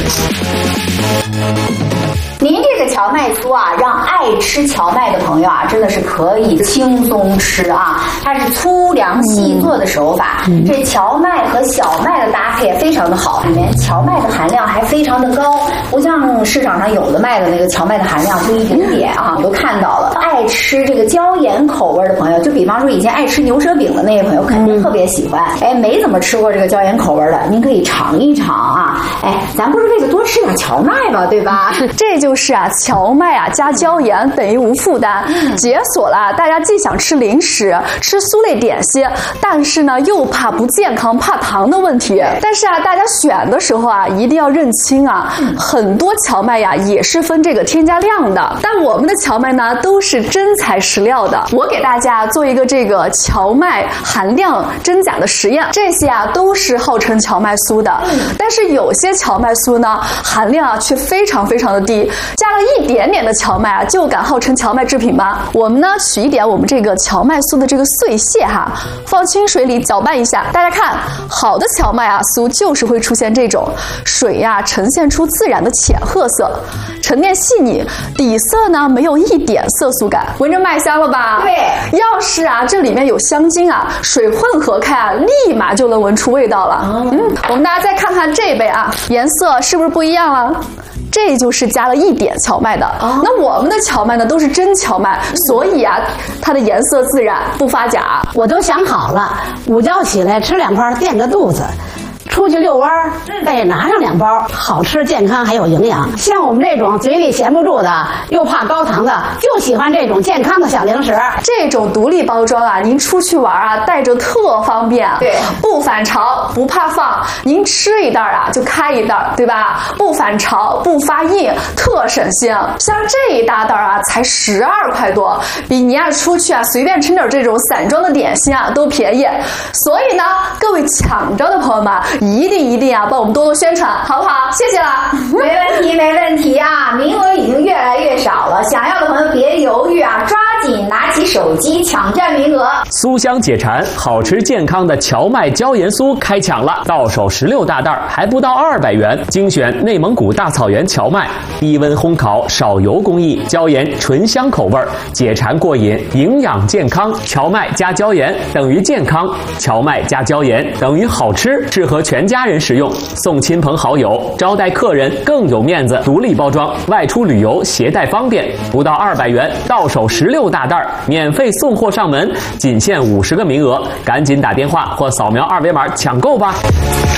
您这个荞麦酥啊，让爱吃荞麦的朋友啊，真的是可以轻松吃啊。它是粗粮细做的手法，这荞麦和小麦的搭配也非常的好，里面荞麦的含量还非常的高，不像市场上有的卖的那个荞麦的含量就一点点啊，我都看到了。爱吃这个椒盐口味的朋友，就比方说以前爱吃牛舌饼的那些朋友，肯定特别喜欢。哎，没怎么吃过这个椒盐口味的，您可以尝一尝啊。哎，咱不是为了多吃点荞麦吗？对吧？ 这就是啊，荞麦啊加椒盐等于无负担，解锁了大家既想吃零食、吃酥类点心，但是呢又怕不健康、怕糖的问题。但是啊，大家选的时候啊，一定要认清啊，很多荞麦呀也是分这个添加量的，但我们的荞麦呢都是真材实料的。我给大家做一个这个荞麦含量真假的实验，这些啊都是号称荞麦酥的，但是有些荞麦酥呢含量啊却非常的低，加了一点点的荞麦啊就敢号称荞麦制品吗？我们呢取一点我们这个荞麦酥的这个碎屑哈，放清水里搅拌一下，大家看，好的荞麦啊酥就是会出现这种水呀呈现出自然的浅褐色，沉淀细腻，底色呢没有一点色素感，闻着麦香了吧？ 对， 要是啊这里面有香精啊，水混合开啊，立马就能闻出味道了。我们大家再看看这杯啊，颜色是不是不一样了？这就是加了一点荞麦的。那我们的荞麦呢都是真荞麦，所以啊它的颜色自然不发假。 我都想好了，午觉起来吃2包垫个肚子，出去遛弯再拿上2包，好吃健康还有营养。像我们这种嘴里闲不住的，又怕高糖的，就喜欢这种健康的小零食。 这种独立包装啊，您出去玩啊带着特方便， 对， 不反潮，不怕放，您吃一袋啊就开一袋，对吧？不反潮，不发硬，特省心。像这一大袋啊才12块多，比你啊出去啊随便吃点这种散装的点心啊都便宜。所以呢，各位抢着的朋友们，一定啊帮我们多多宣传，好不好？谢谢了。 没问题啊，名额已经越来越少了，想要的朋友别犹豫啊，抓紧拿起手机抢占名额。 酥香解馋，好吃健康的荞麦椒盐酥开抢了，到手16大袋，还不到200元，精选内蒙古大草原荞麦，低温烘烤，少油工艺，椒盐醇香口味，解馋过瘾，营养健康。荞麦加椒盐等于健康，荞麦加椒盐等于好吃，适合全家人食用，送亲朋好友，招待客人更有面子。独立包装，外出旅游携带方便，不到200元，到手16大袋，免费送货上门，仅限50个名额，赶紧打电话或扫描2维码抢购吧。